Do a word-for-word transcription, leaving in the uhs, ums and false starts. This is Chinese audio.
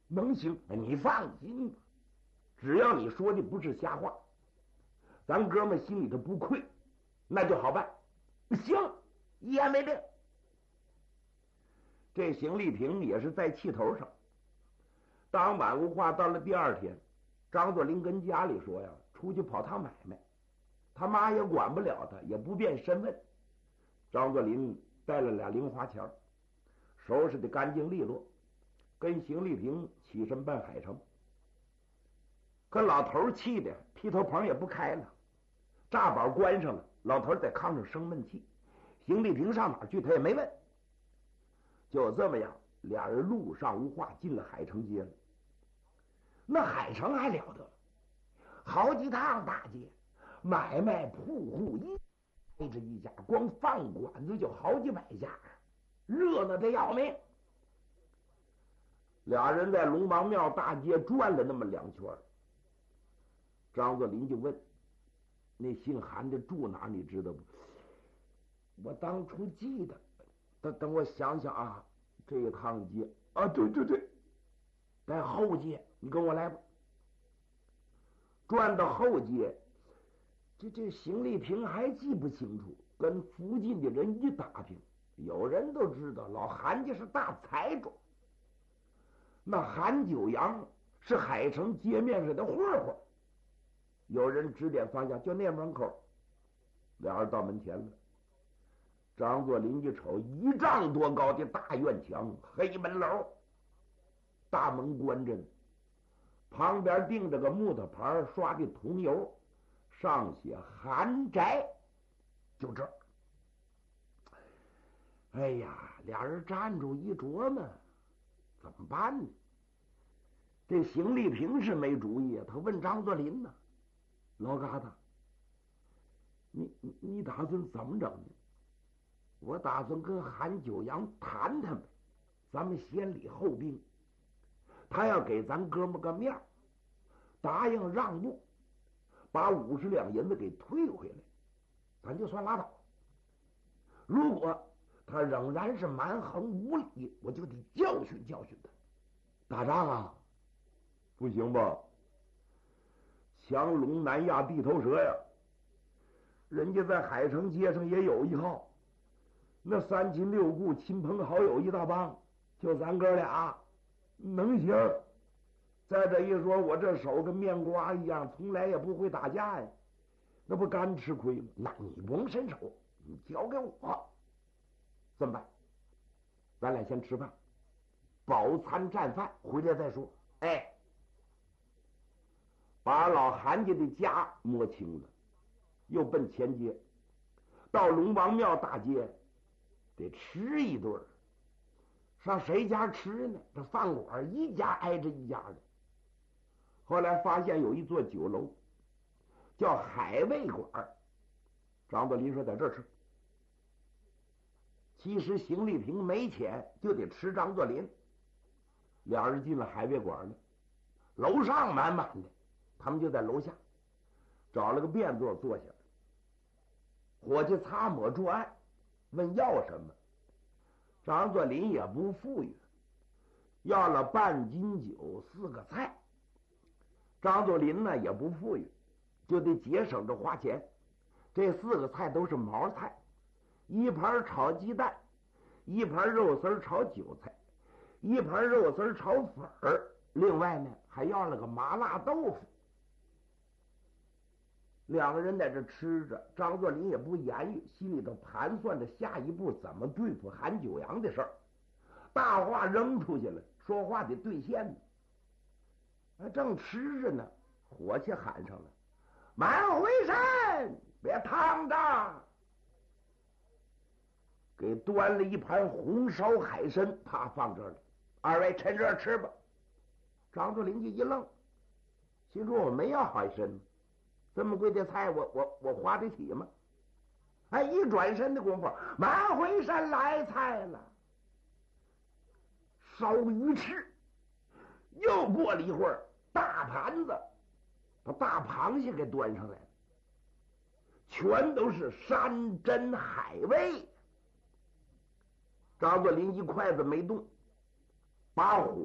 能行？你放心吧，只要你说的不是瞎话，咱哥们心里头不愧，那就好办。行，一言为定。这邢丽萍也是在气头上。当晚无话，到了第二天，张作霖跟家里说呀，出去跑趟买卖，他妈也管不了他，也不便深问。张作霖带了俩零花钱，收拾的干净利落，跟邢丽萍起身奔海城。可老头气的劈头棚也不开了，闸宝关上了，老头在炕上生闷气。邢丽萍上哪儿去，他也没问。就这么样，俩人路上无话，进了海城街了。那海城还了得，好几趟大街，买卖铺户一挨着一家，光饭馆子就好几百家，热闹的要命。俩人在龙王庙大街转了那么两圈，张作霖就问：“那姓韩的住哪儿？你知道不？”我当初记得，等等我想想啊，这一趟街啊，对对对，在后街，你跟我来吧。转到后街，这这邢丽萍还记不清楚，跟附近的人一打听，有人都知道老韩家是大财主。那韩九阳是海城街面上的混混。有人指点方向，就那门口。俩人到门前了。张作霖一瞅，一丈多高的大院墙，黑门楼，大门关着呢，旁边钉着个木头牌，刷的桐油，上写韩宅，就这儿。哎呀，俩人站住一琢磨，怎么办呢？这邢丽萍是没主意啊，他问张作霖呢：“老疙瘩，你你你打算怎么整呢？”我打算跟韩九阳谈谈呗，咱们先礼后兵。他要给咱哥们个面，答应让步，把五十两银子给退回来，咱就算拉倒。如果他仍然是蛮横无理，我就得教训教训他。打仗啊，不行吧？强龙难压地头蛇呀！人家在海城街上也有一号。那三亲六故、亲朋好友一大帮，就咱哥俩能行？再这一说，我这手跟面瓜一样，从来也不会打架呀，那不干吃亏吗？那你不用伸手，你交给我。这么办？咱俩先吃饭，饱餐战饭，回来再说。哎，把老韩家的家摸清了，又奔前街，到龙王庙大街。得吃一顿，上谁家吃呢？这饭馆一家挨着一家的。后来发现有一座酒楼，叫海味馆。张作霖说在这儿吃。其实邢丽萍没钱，就得吃张作霖。俩人进了海味馆了，楼上满满的，他们就在楼下找了个便座坐下来。伙计擦抹桌案。问要什么？张作霖也不富裕，要了半斤酒四个菜。张作霖呢也不富裕，就得节省着花钱。这四个菜都是毛菜，一盘炒鸡蛋，一盘肉丝炒韭菜，一盘肉丝炒粉儿，另外呢还要了个麻辣豆腐。两个人在这吃着，张作霖也不言语，心里头盘算着下一步怎么对付韩九阳的事儿。大话扔出去了，说话得兑现呢。正吃着呢，伙计喊上了：“慢回身，别烫着！”给端了一盘红烧海参，啪放这儿了。二位趁热吃吧。张作霖就一愣，心说我没要海参，这么贵的菜我我我花得起吗？哎，一转身的功夫，满回山来菜了，烧鱼翅。又过了一会儿，大盘子把大螃蟹给端上来了，全都是山珍海味。张作霖一筷子没动，把火